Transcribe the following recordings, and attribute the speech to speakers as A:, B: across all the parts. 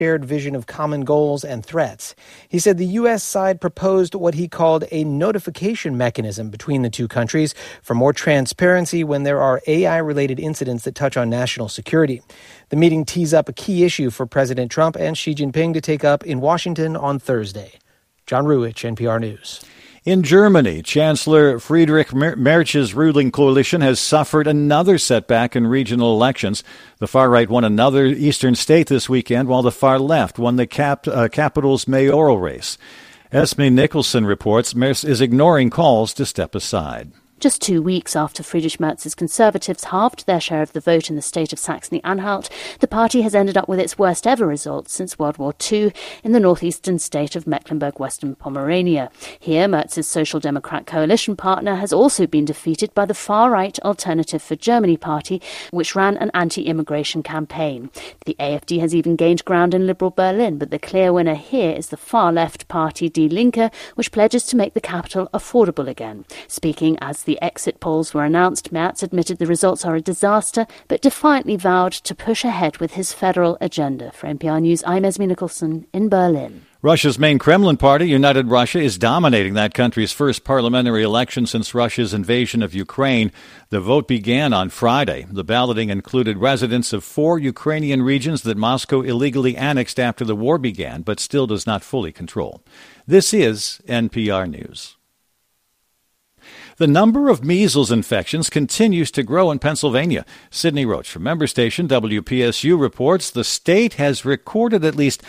A: shared vision of common goals and threats. He said the U.S. side proposed what he called a notification mechanism between the two countries for more transparency when there are AI-related incidents that touch on national security. The meeting tees up a key issue for President Trump and Xi Jinping to take up in Washington on Thursday. John Ruwitch, NPR News.
B: In Germany, Chancellor Friedrich Merz's ruling coalition has suffered another setback in regional elections. The far right won another eastern state this weekend, while the far left won the capital's mayoral race. Esme Nicholson reports Merz is ignoring calls to step aside.
C: Just 2 weeks after Friedrich Merz's Conservatives halved their share of the vote in the state of Saxony-Anhalt, the party has ended up with its worst ever results since World War II in the northeastern state of Mecklenburg-Western Pomerania. Here, Merz's Social Democrat coalition partner has also been defeated by the far-right Alternative for Germany party, which ran an anti-immigration campaign. The AfD has even gained ground in liberal Berlin, but the clear winner here is the far-left party Die Linke, which pledges to make the capital affordable again. Speaking as the exit polls were announced, Merz admitted the results are a disaster, but defiantly vowed to push ahead with his federal agenda. For NPR News, I'm Esme Nicholson in Berlin.
B: Russia's main Kremlin party, United Russia, is dominating that country's first parliamentary election since Russia's invasion of Ukraine. The vote began on Friday. The balloting included residents of 4 Ukrainian regions that Moscow illegally annexed after the war began, but still does not fully control. This is NPR News. The number of measles infections continues to grow in Pennsylvania. Sydney Roach from member station WPSU reports the state has recorded at least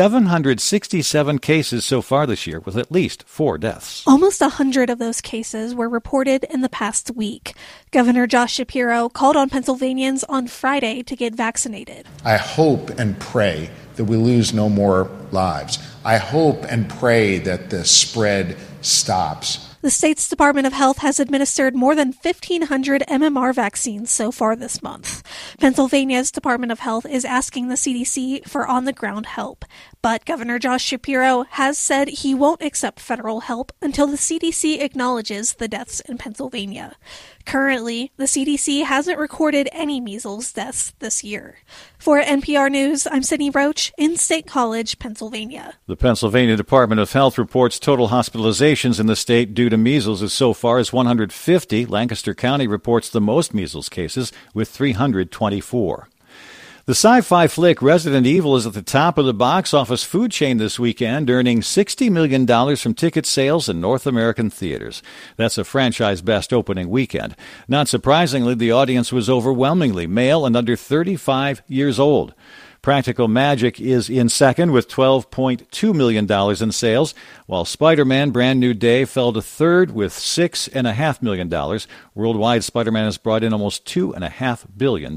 B: 767 cases so far this year, with at least 4 deaths.
D: Almost 100 of those cases were reported in the past week. Governor Josh Shapiro called on Pennsylvanians on Friday to get vaccinated.
E: I hope and pray that we lose no more lives. I hope and pray that the spread stops.
D: The state's Department of Health has administered more than 1,500 MMR vaccines so far this month. Pennsylvania's Department of Health is asking the CDC for on-the-ground help. But Governor Josh Shapiro has said he won't accept federal help until the CDC acknowledges the deaths in Pennsylvania. Currently, the CDC hasn't recorded any measles deaths this year. For NPR News, I'm Sydney Roach in State College, Pennsylvania.
B: The Pennsylvania Department of Health reports total hospitalizations in the state due to measles is so far as 150. Lancaster County reports the most measles cases with 324. The sci-fi flick Resident Evil is at the top of the box office food chain this weekend, earning $60 million from ticket sales in North American theaters. That's a franchise best opening weekend. Not surprisingly, the audience was overwhelmingly male and under 35 years old. Practical Magic is in second with $12.2 million in sales, while Spider-Man Brand New Day fell to third with $6.5 million. Worldwide, Spider-Man has brought in almost $2.5 billion.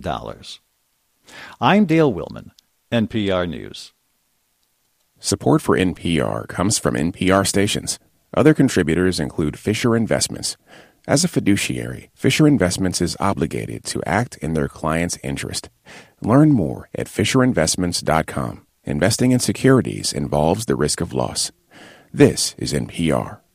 B: I'm Dale Willman, NPR News.
F: Support for NPR comes from NPR stations. Other contributors include Fisher Investments. As a fiduciary, Fisher Investments is obligated to act in their client's interest. Learn more at FisherInvestments.com. Investing in securities involves the risk of loss. This is NPR.